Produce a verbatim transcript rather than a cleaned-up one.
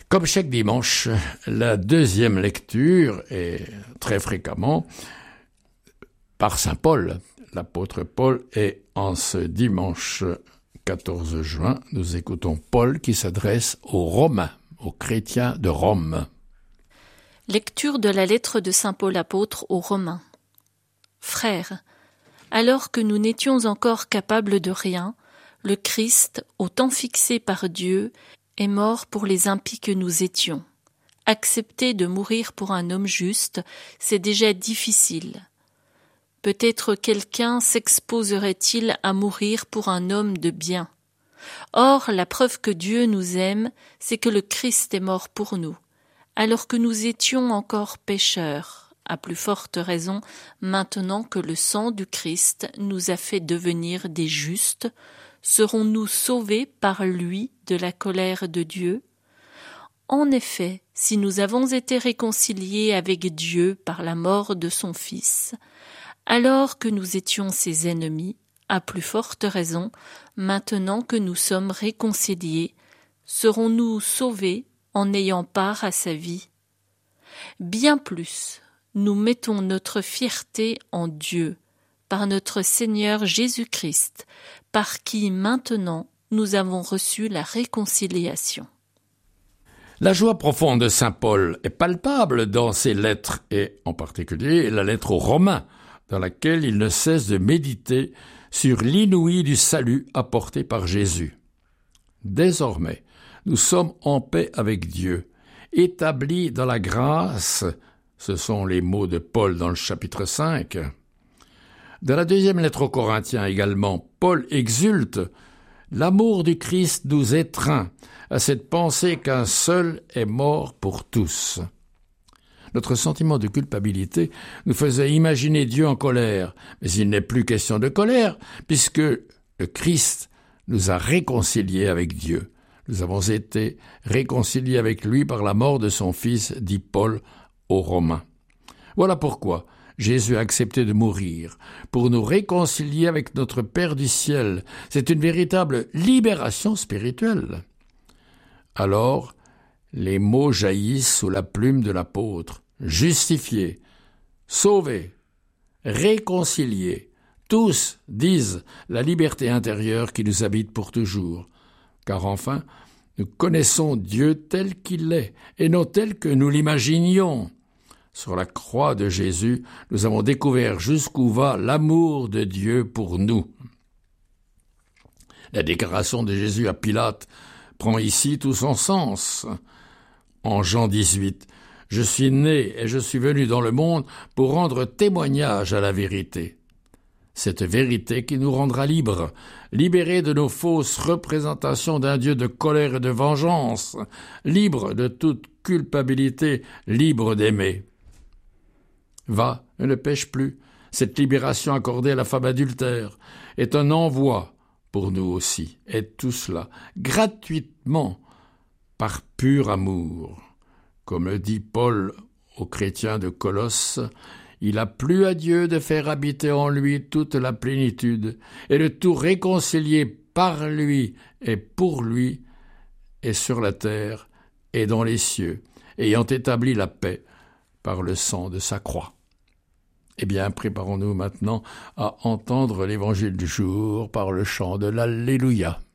Comme chaque dimanche, la deuxième lecture est très fréquemment par saint Paul, l'apôtre Paul, et en ce dimanche quatorze juin, nous écoutons Paul qui s'adresse aux Romains, aux chrétiens de Rome. Lecture de la lettre de saint Paul apôtre aux Romains. Frères, alors que nous n'étions encore capables de rien, le Christ, au temps fixé par Dieu, est mort pour les impies que nous étions. Accepter de mourir pour un homme juste, c'est déjà difficile. Peut-être quelqu'un s'exposerait-il à mourir pour un homme de bien. Or, la preuve que Dieu nous aime, c'est que le Christ est mort pour nous, alors que nous étions encore pécheurs, à plus forte raison, maintenant que le sang du Christ nous a fait devenir des justes, serons-nous sauvés par lui de la colère de Dieu? En effet, si nous avons été réconciliés avec Dieu par la mort de son Fils, alors que nous étions ses ennemis, à plus forte raison, maintenant que nous sommes réconciliés, serons-nous sauvés en ayant part à sa vie? Bien plus, nous mettons notre fierté en Dieu, par notre Seigneur Jésus-Christ, par qui maintenant nous avons reçu la réconciliation. La joie profonde de saint Paul est palpable dans ses lettres, et en particulier la lettre aux Romains, dans laquelle il ne cesse de méditer sur l'inouï du salut apporté par Jésus. Désormais, nous sommes en paix avec Dieu, établis dans la grâce, ce sont les mots de Paul dans le chapitre cinq. Dans la deuxième lettre aux Corinthiens également, Paul exulte « L'amour du Christ nous étreint à cette pensée qu'un seul est mort pour tous. » Notre sentiment de culpabilité nous faisait imaginer Dieu en colère, mais il n'est plus question de colère, puisque le Christ nous a réconciliés avec Dieu. Nous avons été réconciliés avec lui par la mort de son Fils, dit Paul aux Romains. Voilà pourquoi Jésus a accepté de mourir, pour nous réconcilier avec notre Père du ciel. C'est une véritable libération spirituelle. Alors, les mots jaillissent sous la plume de l'apôtre. Justifiés, sauvés, réconciliés, tous disent la liberté intérieure qui nous habite pour toujours. Car enfin, nous connaissons Dieu tel qu'il est, et non tel que nous l'imaginions. Sur la croix de Jésus, nous avons découvert jusqu'où va l'amour de Dieu pour nous. La déclaration de Jésus à Pilate prend ici tout son sens. En Jean dix-huit, « Je suis né et je suis venu dans le monde pour rendre témoignage à la vérité. » Cette vérité qui nous rendra libres, libérés de nos fausses représentations d'un Dieu de colère et de vengeance, libres de toute culpabilité, libres d'aimer. Va, ne pêche plus. Cette libération accordée à la femme adultère est un envoi pour nous aussi. Et tout cela gratuitement, par pur amour. Comme le dit Paul aux chrétiens de Colosse, il a plu à Dieu de faire habiter en lui toute la plénitude et de tout réconcilier par lui et pour lui et sur la terre et dans les cieux, ayant établi la paix par le sang de sa croix. Eh bien, préparons-nous maintenant à entendre l'évangile du jour par le chant de l'Alléluia.